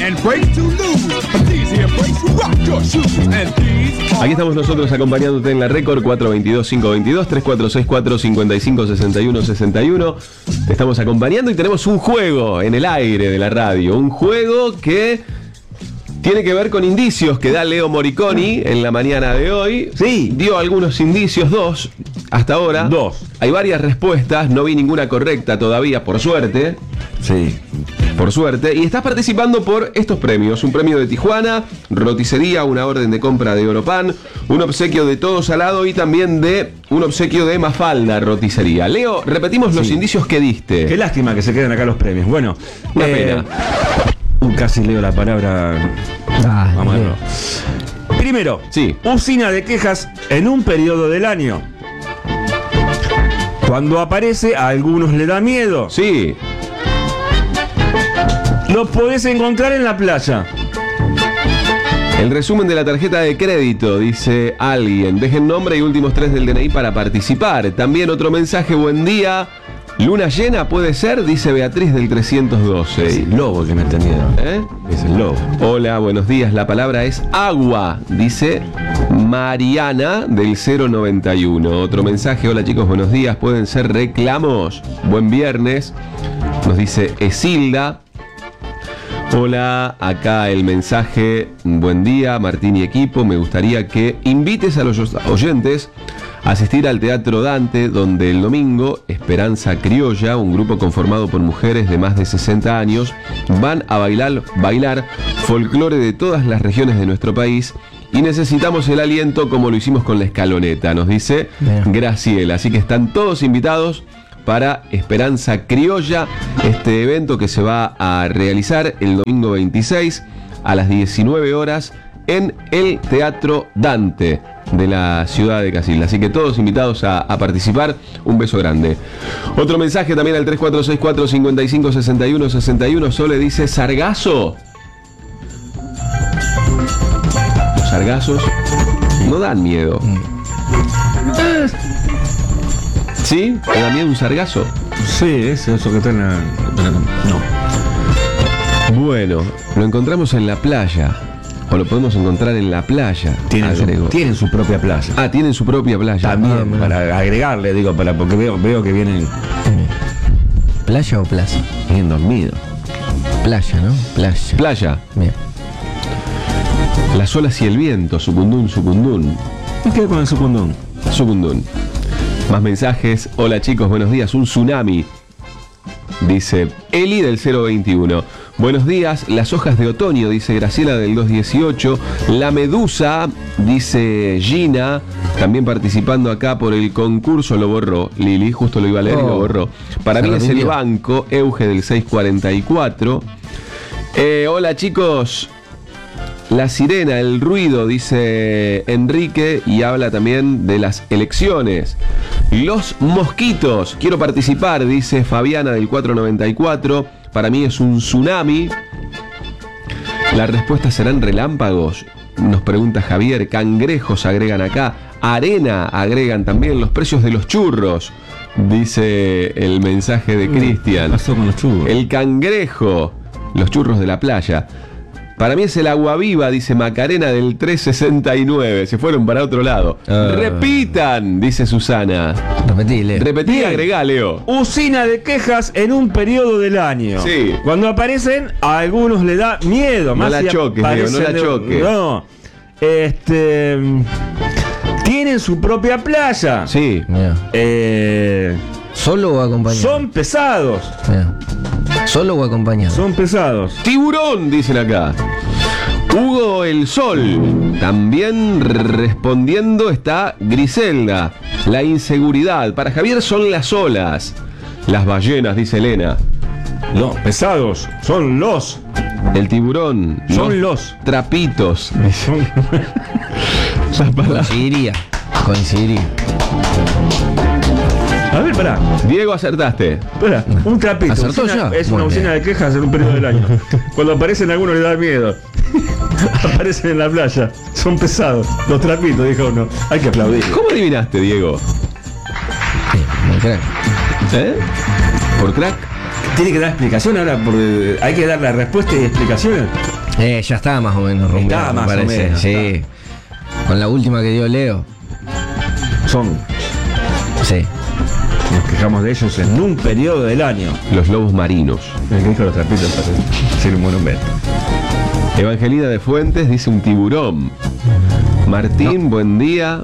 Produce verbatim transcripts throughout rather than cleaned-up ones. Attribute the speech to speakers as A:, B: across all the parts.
A: Aquí estamos nosotros acompañándote en la Récord cuatro dos dos, cinco dos dos, tres cuatro seis cuatro, cinco cinco seis uno seis uno. Te estamos acompañando y tenemos un juego en el aire de la radio. Un juego que tiene que ver con indicios que da Leo Moriconi en la mañana de hoy.
B: Sí.
A: Dio algunos indicios, dos, hasta ahora.
B: Dos.
A: Hay varias respuestas, no vi ninguna correcta todavía, por suerte.
B: Sí.
A: Por suerte. Y estás participando por estos premios. Un premio de Tijuana, roticería, una orden de compra de Oropan, un obsequio de Todo Salado y también de un obsequio de Mafalda Roticería. Leo, repetimos los
B: Sí.
A: indicios que diste.
B: Qué lástima que se queden acá los premios. Bueno,
A: Una
B: eh,
A: pena.
B: uh, casi leo la palabra.
C: Ah,
B: Vamos a
C: Leo.
B: verlo. Primero,
A: Sí.
B: usina de quejas en un periodo del año. Cuando aparece, a algunos le da miedo.
A: Sí.
B: Lo podés encontrar en la playa.
A: El resumen de la tarjeta de crédito, dice alguien. Dejen nombre y últimos tres del D N I para participar. También otro mensaje, buen día. Luna llena puede ser, dice Beatriz del trescientos doce.
B: Es el lobo que me entendieron.
A: ¿Eh?
B: Es el lobo.
A: Hola, buenos días. La palabra es agua, dice Mariana del cero noventa y uno. Otro mensaje, hola chicos, buenos días. ¿Pueden ser reclamos? Buen viernes. Nos dice Esilda. Hola, acá el mensaje, buen día, Martín y equipo, me gustaría que invites a los oyentes a asistir al Teatro Dante, donde el domingo Esperanza Criolla, un grupo conformado por mujeres de más de sesenta años, van a bailar, bailar folclore de todas las regiones de nuestro país y necesitamos el aliento como lo hicimos con la escaloneta, nos dice
C: Bien.
A: Graciela, así que están todos invitados para Esperanza Criolla, este evento que se va a realizar el domingo veintiséis a las diecinueve horas en el Teatro Dante de la ciudad de Casilda. Así que todos invitados a, a participar. Un beso grande. Otro mensaje también al tres cuatro seis cuatro, cinco cinco seis uno seis uno. Sole dice sargazo. Los sargazos no dan miedo. Ah, ¿sí? ¿Te da miedo un sargazo?
B: Sí, es eso que está en la... No.
A: Bueno, lo encontramos en la playa. O lo podemos encontrar en la playa.
B: Tienen su,
A: agrego.
B: tienen su propia playa.
A: Ah, tienen su propia playa.
B: También,
A: Ah, mirá.
B: para agregarle, digo, para porque veo, veo que vienen...
C: ¿Playa o plaza?
A: Bien dormido.
C: Playa, ¿no? Playa.
A: Playa.
C: Bien.
A: Las olas y el viento. Sucundún, sucundún.
B: Me quedo con el sucundún.
A: Sucundún. Más mensajes. Hola chicos, buenos días. Un tsunami. Dice Eli del cero veintiuno. Buenos días. Las hojas de otoño, dice Graciela del dos dieciocho. La medusa, dice Gina. También participando acá por el concurso. Lo borró Lili. Justo lo iba a leer y lo
C: Oh,
A: borró. Para
C: se
A: mí
C: lo
A: es el
C: rindió.
A: banco. Euge del seis cuarenta y cuatro. Eh, hola chicos. La sirena, el ruido, dice Enrique, y habla también de las elecciones. Los mosquitos, quiero participar, dice Fabiana del cuatro noventa y cuatro. Para mí es un tsunami. Las respuestas serán relámpagos, nos pregunta Javier. Cangrejos agregan acá. Arena agregan también. Los precios de los churros, dice el mensaje de Cristian.
B: ¿Qué pasó con los churros?
A: El cangrejo, los churros de la playa. Para mí es el agua viva, dice Macarena del tres sesenta y nueve. Se fueron para otro lado.
C: Ah.
A: Repitan, dice Susana.
C: Repetí, Leo.
A: Repetí y
B: Bien.
A: agregá, Leo.
B: Usina de quejas en un periodo del año.
A: Sí.
B: Cuando aparecen, a algunos le da miedo.
A: No
B: más
A: la
B: si
A: choques, Leo, no la
B: aparecen-
A: choques.
B: No. Este. Tienen su propia playa.
A: Sí.
C: Mira.
B: Eh,
C: ¿Solo o acompañado?
B: son pesados.
C: Mira. ¿Solo o acompañado?
B: Son pesados.
A: Tiburón, dicen acá. Hugo el Sol. También respondiendo está Griselda. La inseguridad. Para Javier son las olas. Las ballenas, dice Elena.
B: No, pesados. Son los.
A: El tiburón.
B: Son los.
A: trapitos.
B: Son-
A: Las palabras.
C: Coincidiría. Coincidiría.
B: A ver, pará.
A: Diego, acertaste.
B: Espera, un trapito.
C: ¿Acertó
B: Usina-
C: ya?
B: Es una
C: Muy
B: usina
C: bien.
B: de quejas en un periodo del año. Cuando aparecen algunos les da miedo. Aparecen en la playa. Son pesados. Los trapitos, dijo uno. Hay que aplaudir.
A: ¿Cómo adivinaste, Diego?
C: Sí, muy crack.
A: ¿Eh? ¿Por crack?
B: Tiene que dar explicación ahora. Porque hay que dar la respuesta y explicaciones.
C: Eh, ya estaba más o menos rumbeado,
B: Estaba
C: me
B: más o
C: parece.
B: menos,
C: Sí. Con la última que dio Leo.
B: Son,
C: Sí.
B: nos quejamos de ellos en un periodo del año.
A: Los lobos marinos.
B: El que dijo los trapitos para ser un monumento.
A: Evangelina de Fuentes dice un tiburón. Martín, buen día.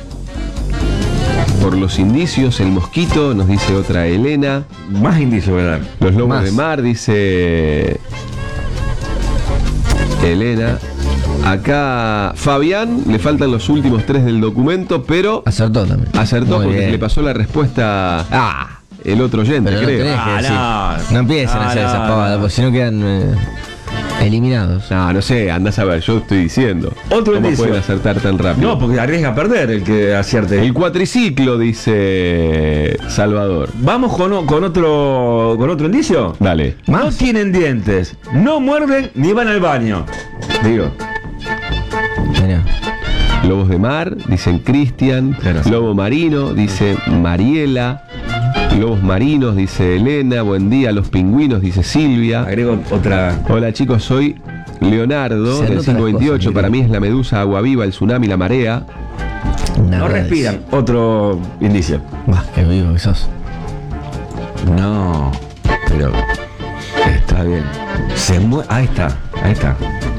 A: Por los indicios, el mosquito, nos dice otra Elena.
B: Más indicios, ¿verdad?
A: Los lobos
C: Más.
A: de mar, dice Elena. Acá Fabián, le faltan los últimos tres del documento, pero
C: Acertó también.
A: acertó
C: Muy
A: porque
C: bien.
A: le pasó la respuesta
C: Ah,
A: el otro oyente,
C: pero no
A: creo.
C: tenés que
B: Ah,
C: decir.
B: no.
C: No empiecen a
B: No,
C: hacer
B: no,
C: esas pavadas,
B: no.
C: porque si no quedan eh, eliminados.
A: No, no sé, andás a ver, yo estoy diciendo.
B: Otro
A: ¿Cómo
B: indicio.
A: pueden acertar tan rápido?
B: No, porque arriesga a perder el que acierte.
A: El cuatriciclo, dice Salvador.
B: Vamos con, o- con otro con otro indicio.
A: Dale.
B: No tienen dientes, no muerden ni van al baño. Digo,
C: Mirá.
A: Lobos de mar, dicen Cristian.
B: Tenés razón.
A: Lobo marino, dice Mariela. Lobos marinos, dice Elena. Buen día, los pingüinos, dice Silvia.
B: agrego otra.
A: Hola chicos, soy Leonardo,
C: Se
A: del
C: anotan
A: cinco
C: las
A: veintiocho.
C: cosas,
A: Para
C: mira.
A: mí es la medusa, agua viva, el tsunami, la marea.
C: Nada
B: No
C: de
B: respiran.
C: eso.
B: Otro indicio.
C: Bah, qué vivo que sos.
B: No, pero está bien. Se mueve. Ahí está, ahí está.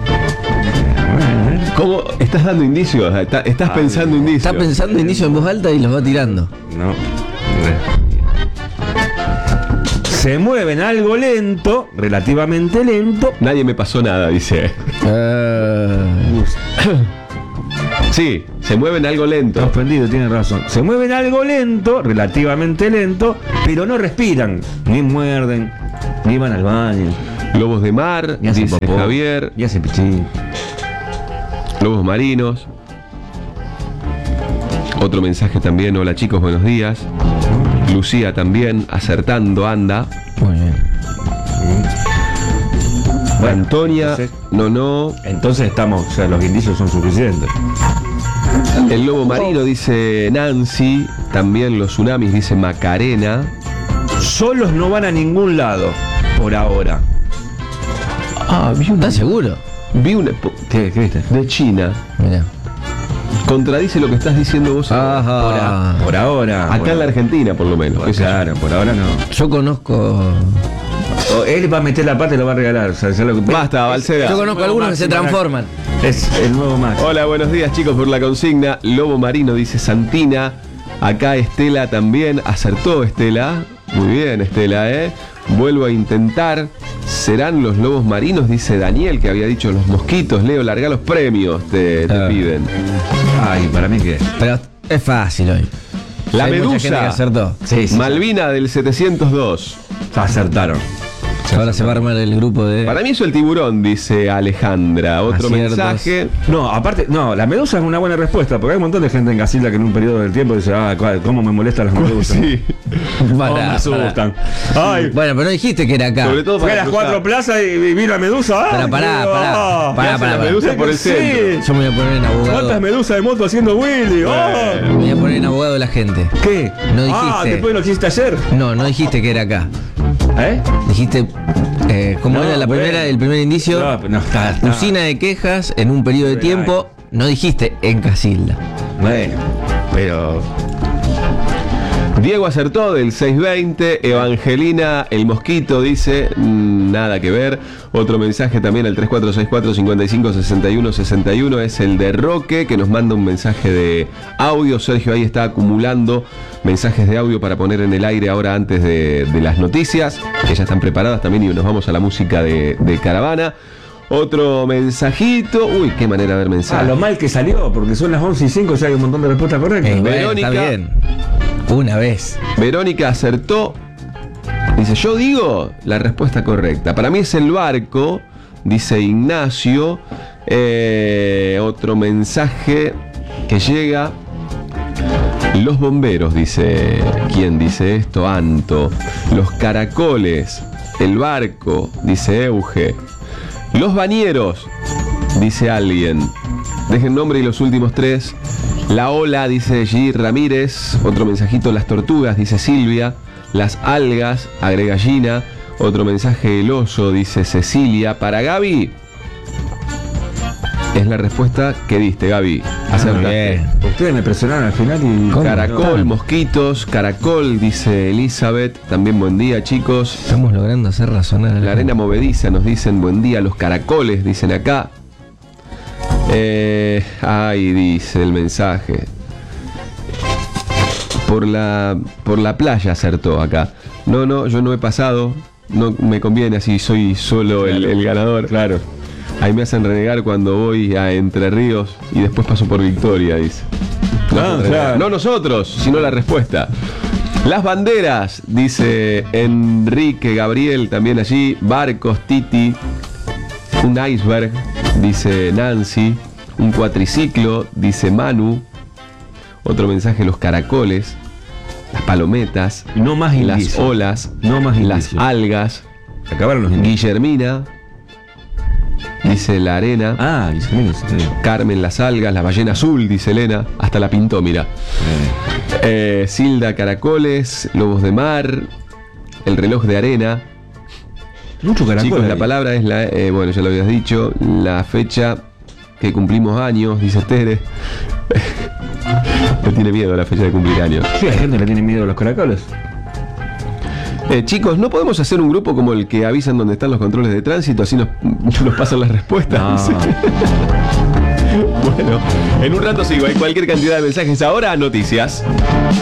A: ¿Cómo? ¿Estás dando indicios? Está- ¿Estás
B: Ah,
A: pensando indicios?
C: Está pensando inicio en voz alta y los va tirando.
B: No. Se mueven algo lento, relativamente lento.
A: Nadie me pasó nada, dice.
C: Eh,
A: Sí, se mueven algo
B: Está
A: lento.
B: ofendido, tiene razón. Se mueven algo lento, relativamente lento, pero no respiran, ni muerden, ni van al baño,
A: Lobos de mar,
B: ni hacen
A: dice
B: popó,
A: Javier.
B: ni hacen pichín.
A: Lobos marinos. Otro mensaje también. Hola chicos, buenos días. Lucía también, acertando, anda.
C: muy bien.
B: Bueno,
A: Antonia,
B: entonces-
A: no, no.
B: Entonces estamos, o sea, los indicios son suficientes.
A: El lobo marino, dice Nancy. También los tsunamis, dice Macarena.
B: Solos no van a ningún lado, por ahora.
A: Ah, vi una.
C: ¿Estás seguro?
A: Vi una.
B: ¿Qué, qué viste?
A: De China.
C: Mirá.
A: Contradice lo que estás diciendo vos. ahora.
C: Ajá.
B: Por ahora.
A: Acá en la Argentina, por lo menos.
B: Por-
A: qué sé yo.
B: Claro, por ahora no.
C: Yo conozco.
B: O él va a meter la pata y lo va a regalar. O sea, ya lo que-
A: Basta, Balsera.
C: Yo conozco
B: nuevo
C: algunos que se
B: máximo,
C: transforman.
B: Es el nuevo Max.
A: Hola, buenos días chicos por la consigna. Lobo marino, dice Santina. Acá Estela también. Acertó Estela. Muy bien, Estela, ¿eh? Vuelvo a intentar. ¿Serán los lobos marinos? Dice Daniel, que había dicho los mosquitos. Leo, larga los premios, te, te
C: Ah.
A: piden.
B: Ay, para mí que.
C: Pero es fácil hoy.
A: La
C: Hay mucha
A: medusa.
C: gente que acertó.
B: Sí, sí.
A: Malvina del setecientos dos.
B: Acertaron.
C: Ahora se va a armar el grupo de.
A: Para mí es el tiburón, dice Alejandra. Otro
C: Aciertos.
A: mensaje.
B: No, aparte, no, la medusa es una buena respuesta, porque hay un montón de gente en Casilda que en un periodo del tiempo dice, ah, cuál- cómo me molestan las medusas.
A: Sí.
B: Cómo
C: Pará,
B: me
C: pará.
B: asustan. Ay,
C: Bueno, pero no dijiste que era acá.
A: Sobre todo
B: fui a
A: para
B: las
A: cruzar.
B: cuatro plazas y, y vi la medusa. ¡Ay,
C: Pero pará,
B: qué-
C: pará,
B: ah!
C: pará,
A: ¿Qué hace
C: pará,
A: la
C: pará.
A: medusa por el
B: Sí.
A: centro?
C: Yo me voy a poner en abogado.
B: ¿Cuántas medusas de moto haciendo Willy? ¡Ah!
C: Me voy a poner en abogado de la gente.
B: ¿Qué?
C: No
B: Ah,
C: dijiste.
B: después lo que hiciste ayer.
C: No, no dijiste que era acá.
B: ¿Eh?
C: Dijiste. Eh, ¿Cómo
B: No,
C: era la primera,
B: bueno.
C: el primer indicio?
B: No, no, está, está.
C: Usina de quejas en un periodo de
B: Pero,
C: tiempo. No dijiste en Casilda.
B: Bueno, pero.
A: Diego acertó del seiscientos veinte. Evangelina, el mosquito, dice mm, nada que ver. Otro mensaje también al tres cuatro seis cuatro, cinco cinco, seis uno, seis uno es el de Roque, que nos manda un mensaje de audio. Sergio ahí está acumulando mensajes de audio para poner en el aire ahora antes de, de las noticias, que ya están preparadas también, y nos vamos a la música de, de Caravana. Otro mensajito. Uy, qué manera de ver
B: Ah,
A: mensajes.
B: lo mal que salió, porque son las once y cinco, ya hay un montón de respuestas correctas.
C: Eh, bueno,
A: Verónica.
C: está bien. Una vez.
A: Verónica acertó. Dice, yo digo la respuesta correcta. Para mí es el barco, dice Ignacio. Eh, otro mensaje que llega. Los bomberos, dice. ¿Quién dice esto? Anto. Los caracoles. El barco, dice Euge. Los bañeros, dice alguien. Dejen nombre y los últimos tres. La ola, dice G. Ramírez. Otro mensajito, las tortugas, dice Silvia. Las algas, agrega Gina. Otro mensaje, el oso, dice Cecilia. Para Gaby, es la respuesta que diste, Gaby.
C: Muy
A: Acertaste.
C: bien.
B: Ustedes me presionaron al final y.
C: ¿Cómo?
A: Caracol,
C: No.
A: mosquitos, caracol, dice Elizabeth. También buen día, chicos.
C: Estamos logrando hacer razonar.
A: La arena movediza, nos dicen buen día. Los caracoles, dicen acá. Eh, ay, dice el mensaje. Por la, por la playa acertó acá. No, no, yo no he pasado. No me conviene así, soy solo el, el ganador.
B: Claro.
A: Ahí me hacen renegar cuando voy a Entre Ríos y después paso por Victoria, dice. No,
B: Ah,
A: renegar.
B: claro.
A: No nosotros, sino la respuesta. Las banderas, dice Enrique Gabriel, también allí. Barcos, Titi. Un iceberg, dice Nancy. Un cuatriciclo, dice Manu. Otro mensaje, los caracoles. Las palometas.
B: No más
A: Las
B: indicios.
A: olas.
B: No más
A: Las
B: indicios.
A: algas.
B: Acabaron los indicios.
A: Guillermina. Dice la arena.
B: Ah, y se miren, sí.
A: Carmen, las algas, la ballena azul, dice Elena. Hasta la pintó, mira. Eh, Silda, caracoles, lobos de mar, el reloj de arena.
B: Mucho caracol.
A: Chicos, la
B: ahí.
A: palabra es la, eh, bueno, ya lo habías dicho, la fecha que cumplimos años, dice Tere. No tiene miedo a la fecha de cumplir años.
B: Sí, hay gente que le tiene miedo a los caracoles.
A: Eh, chicos, ¿no podemos hacer un grupo como el que avisan dónde están los controles de tránsito? Así nos, nos pasan las respuestas.
B: No.
A: Bueno, en un rato sigo, hay cualquier cantidad de mensajes. Ahora, noticias.